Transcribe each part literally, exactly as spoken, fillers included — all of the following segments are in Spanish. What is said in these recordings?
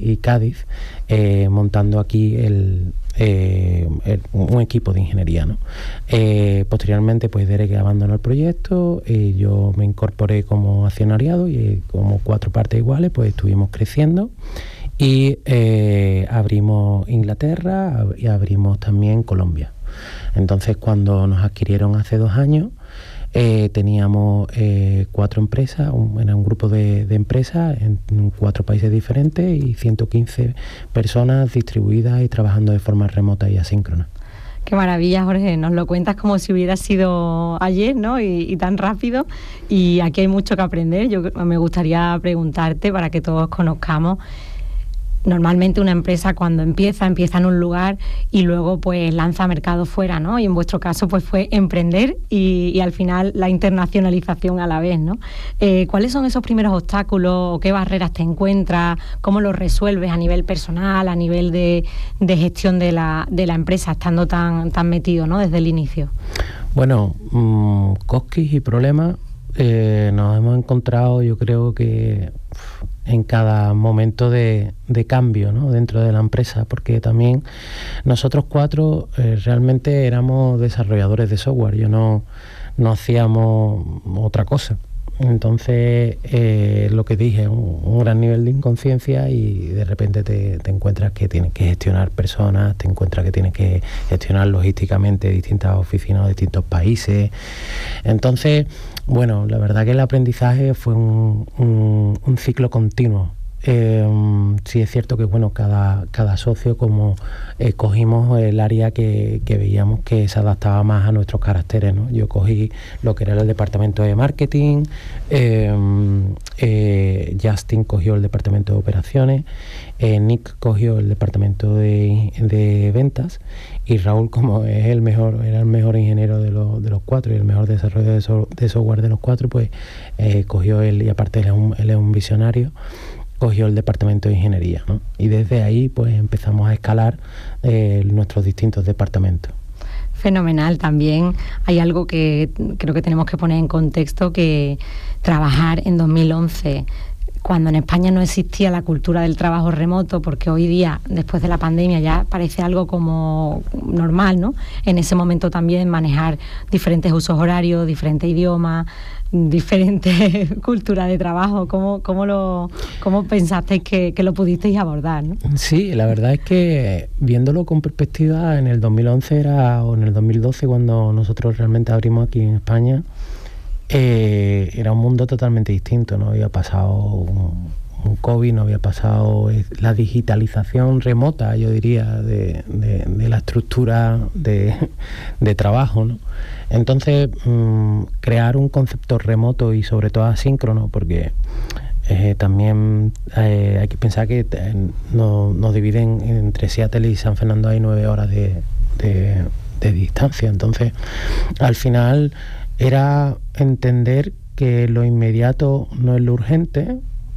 y Cádiz, eh, montando aquí el, eh, el, un equipo de ingeniería, ¿no? Eh, posteriormente, pues Derek abandonó el proyecto y yo me incorporé como accionariado y como cuatro partes iguales, pues estuvimos creciendo y eh, abrimos Inglaterra y abrimos también Colombia. Entonces, cuando nos adquirieron hace dos años, Eh, teníamos eh, cuatro empresas, un, era un grupo de, de empresas en, en cuatro países diferentes y ciento quince personas distribuidas y trabajando de forma remota y asíncrona. Qué maravilla, Jorge, nos lo cuentas como si hubiera sido ayer, ¿no? Y, y tan rápido, y aquí hay mucho que aprender. Yo me gustaría preguntarte, para que todos conozcamos, normalmente una empresa cuando empieza, empieza en un lugar y luego pues lanza mercado fuera, ¿no? Y en vuestro caso pues fue emprender y, y al final la internacionalización a la vez, ¿no? Eh, ¿Cuáles son esos primeros obstáculos o qué barreras te encuentras? ¿Cómo los resuelves a nivel personal, a nivel de, de gestión de la, de la empresa, estando tan, tan metido, ¿no? Desde el inicio. Bueno, mmm, cosquillas y problemas eh, nos hemos encontrado, yo creo que en cada momento de, de cambio, ¿no? Dentro de la empresa, porque también nosotros cuatro eh, realmente éramos desarrolladores de software, yo no, no hacíamos otra cosa. Entonces, eh, lo que dije, un, un gran nivel de inconsciencia y de repente te, te encuentras que tienes que gestionar personas, te encuentras que tienes que gestionar logísticamente distintas oficinas de distintos países. Entonces, bueno, la verdad que el aprendizaje fue un, un, un ciclo continuo. Eh, sí es cierto que bueno, cada, cada socio como eh, cogimos el área que, que veíamos que se adaptaba más a nuestros caracteres, ¿no? Yo cogí lo que era el departamento de marketing, eh, eh, Justin cogió el departamento de operaciones, eh, Nick cogió el departamento de, de ventas y Raúl, como es el mejor, era el mejor ingeniero de, lo, de los cuatro y el mejor desarrollo de, so, de software de los cuatro, pues eh, cogió él, y aparte él es un, él es un visionario, cogió el departamento de ingeniería, ¿no? Y desde ahí pues empezamos a escalar eh, nuestros distintos departamentos. Fenomenal. También hay algo que creo que tenemos que poner en contexto, que trabajar en dos mil once, cuando en España no existía la cultura del trabajo remoto, porque hoy día, después de la pandemia, ya parece algo como normal, ¿no? En ese momento también manejar diferentes usos horarios, diferentes idiomas, diferentes culturas de trabajo. ¿Cómo, cómo, lo, cómo pensasteis que, que lo pudisteis abordar, ¿no? Sí, la verdad es que viéndolo con perspectiva, en el dos mil once era, o en el dos mil doce, cuando nosotros realmente abrimos aquí en España, eh, era un mundo totalmente distinto. No había pasado un, un COVID, no había pasado la digitalización remota, yo diría, de, de, de la estructura de, de trabajo, ¿no? Entonces, mmm, crear un concepto remoto y sobre todo asíncrono, porque eh, también eh, hay que pensar que eh, nos no dividen entre Seattle y San Fernando, hay nueve horas de, de, de distancia. Entonces, al final era entender que lo inmediato no es lo urgente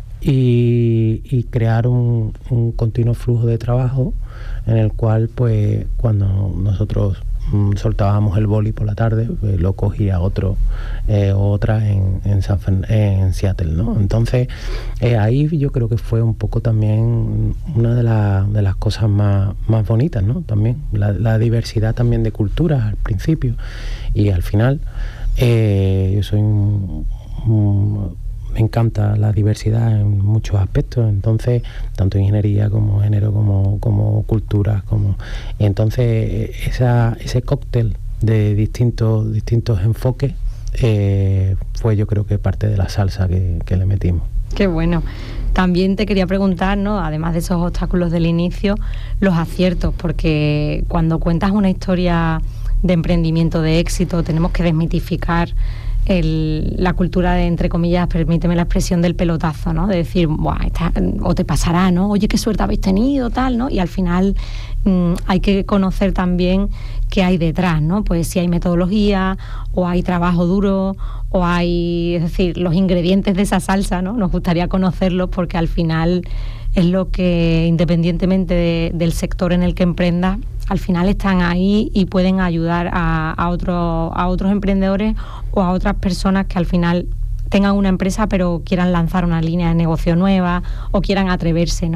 y, y crear un, un continuo flujo de trabajo en el cual, pues, cuando nosotros mm, soltábamos el boli por la tarde, pues, lo cogía otro eh, o otra en, en, San Fern- en Seattle, ¿no? Entonces, eh, ahí yo creo que fue un poco también una de, la, de las cosas más, más bonitas, ¿no? También la, la diversidad también de culturas al principio y al final. Eh, yo soy un, un, me encanta la diversidad en muchos aspectos, entonces tanto ingeniería como género como, como culturas, como y entonces esa, ese cóctel de distintos distintos enfoques eh, fue, yo creo que parte de la salsa que, que le metimos. Qué bueno. También te quería preguntar, ¿no? Además de esos obstáculos del inicio, los aciertos, porque cuando cuentas una historia de emprendimiento de éxito, tenemos que desmitificar el, la cultura de, entre comillas, permíteme la expresión, del pelotazo, ¿no? De decir, buah, esta, o te pasará, ¿no? Oye, qué suerte habéis tenido, tal, ¿no? Y al final mmm, hay que conocer también qué hay detrás, ¿no? Pues si hay metodología, o hay trabajo duro, o hay, es decir, los ingredientes de esa salsa, ¿no? Nos gustaría conocerlos, porque al final es lo que, independientemente de, del sector en el que emprendas, al final están ahí y pueden ayudar a, a, otros, a otros emprendedores o a otras personas que al final tengan una empresa pero quieran lanzar una línea de negocio nueva o quieran atreverse, ¿no?